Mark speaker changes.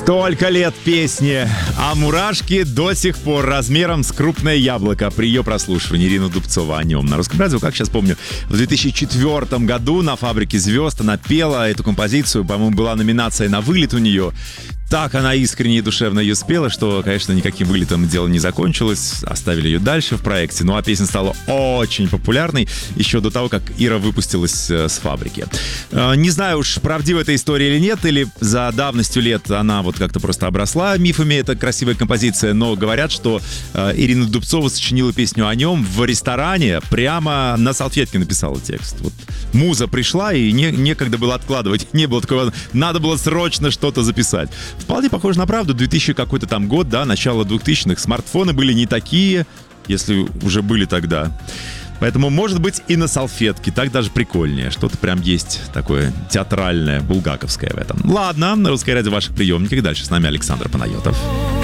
Speaker 1: Столько лет песни, а мурашки до сих пор размером с крупное яблоко. При ее прослушивании Ирина Дубцова о нем. На Русском радио, как сейчас помню, в 2004 году на «Фабрике звезд» она пела эту композицию. По-моему, была номинация на вылет у нее. Так она искренне и душевно ее спела, что, конечно, никаким вылетом дело не закончилось. Оставили ее дальше в проекте. Ну а песня стала очень популярной еще до того, как Ира выпустилась с «Фабрики». Не знаю уж, правдива эта история или нет, или за давностью лет она вот как-то просто обросла мифами, эта красивая композиция, но говорят, что Ирина Дубцова сочинила песню о нем в ресторане, прямо на салфетке написала текст. Вот муза пришла, и некогда было откладывать, не было такого, надо было срочно что-то записать. Вполне похоже на правду, 2000 какой-то там год, да, начало 2000-х, смартфоны были не такие, если уже были тогда. Поэтому, может быть, и на салфетке, так даже прикольнее. Что-то прям есть такое театральное, булгаковское в этом. Ладно, на Русское радио в ваших приемниках. Дальше с нами Александр Панайотов.